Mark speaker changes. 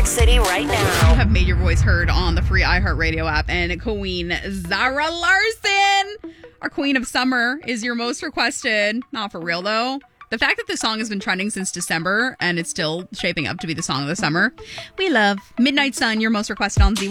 Speaker 1: York City right now.
Speaker 2: You have made your voice heard on the free iHeartRadio app, and Queen Zara Larsson, our Queen of Summer, is your most requested. Not for real, though. The fact that the song has been trending since December and it's still shaping up to be the song of the summer, we love. Midnight Sun, your most requested on Z1.